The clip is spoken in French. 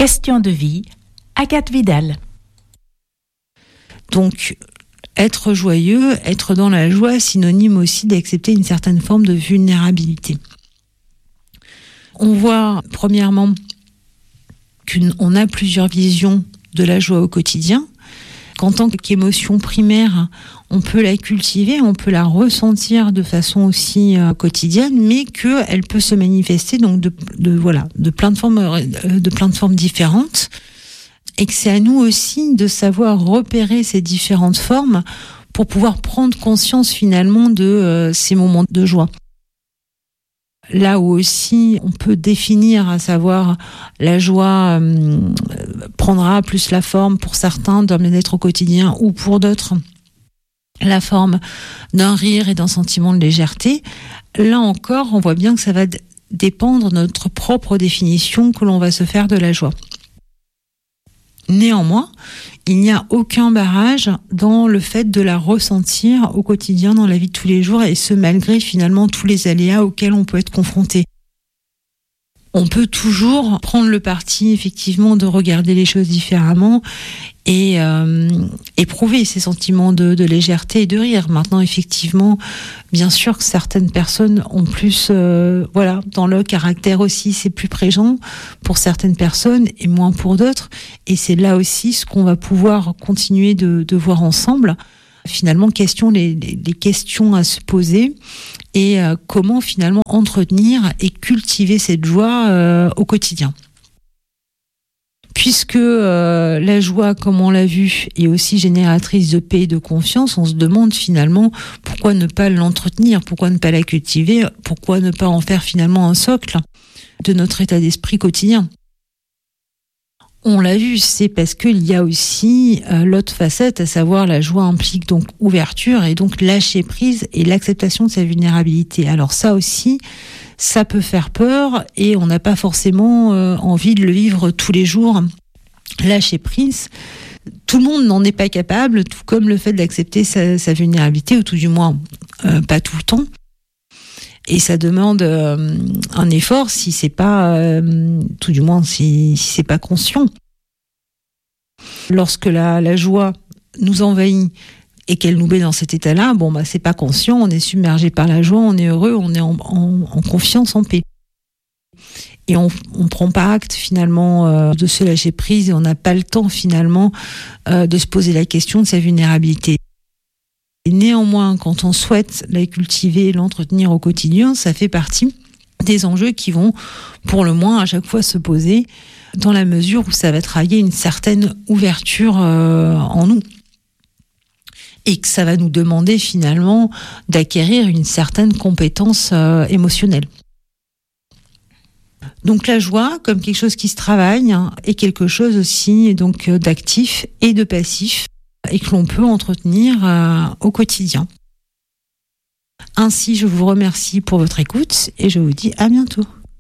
Question de vie, Agathe Vidal. Donc, être joyeux, être dans la joie, synonyme aussi d'accepter une certaine forme de vulnérabilité. On voit, premièrement, qu'on a plusieurs visions de la joie au quotidien, qu'en tant qu'émotion primaire, on peut la cultiver, on peut la ressentir de façon aussi quotidienne, mais qu'elle peut se manifester donc de plein de formes différentes, et que c'est à nous aussi de savoir repérer ces différentes formes pour pouvoir prendre conscience finalement de ces moments de joie. Là où aussi on peut définir, à savoir la joie prendra plus la forme pour certains d'un bien-être au quotidien ou pour d'autres la forme d'un rire et d'un sentiment de légèreté. Là encore, on voit bien que ça va dépendre de notre propre définition que l'on va se faire de la joie. Néanmoins, il n'y a aucun barrage dans le fait de la ressentir au quotidien dans la vie de tous les jours, et ce malgré finalement tous les aléas auxquels on peut être confronté. On peut toujours prendre le parti effectivement de regarder les choses différemment et éprouver ces sentiments de légèreté et de rire. Maintenant, effectivement, bien sûr que certaines personnes ont plus, dans le caractère aussi, c'est plus présent pour certaines personnes et moins pour d'autres. Et c'est là aussi ce qu'on va pouvoir continuer de voir ensemble. Finalement, les questions à se poser et comment finalement entretenir et cultiver cette joie au quotidien. Puisque la joie, comme on l'a vu, est aussi génératrice de paix et de confiance, on se demande finalement pourquoi ne pas l'entretenir, pourquoi ne pas la cultiver, pourquoi ne pas en faire finalement un socle de notre état d'esprit quotidien. On l'a vu, c'est parce qu'il y a aussi l'autre facette, à savoir la joie implique donc ouverture et donc lâcher prise et l'acceptation de sa vulnérabilité. Alors ça aussi, ça peut faire peur et on n'a pas forcément envie de le vivre tous les jours. Lâcher prise, tout le monde n'en est pas capable, tout comme le fait d'accepter sa vulnérabilité, ou tout du moins pas tout le temps. Et ça demande un effort si c'est pas, tout du moins si c'est pas conscient. Lorsque la joie nous envahit et qu'elle nous met dans cet état-là, c'est pas conscient, on est submergé par la joie, on est heureux, on est en confiance, en paix. Et on prend pas acte finalement de se lâcher prise et on n'a pas le temps finalement de se poser la question de sa vulnérabilité. Et néanmoins, quand on souhaite la cultiver et l'entretenir au quotidien, ça fait partie des enjeux qui vont, pour le moins, à chaque fois se poser, dans la mesure où ça va travailler une certaine ouverture en nous. Et que ça va nous demander finalement d'acquérir une certaine compétence émotionnelle. Donc la joie, comme quelque chose qui se travaille, est quelque chose aussi donc d'actif et de passif, et que l'on peut entretenir au quotidien. Ainsi, je vous remercie pour votre écoute et je vous dis à bientôt.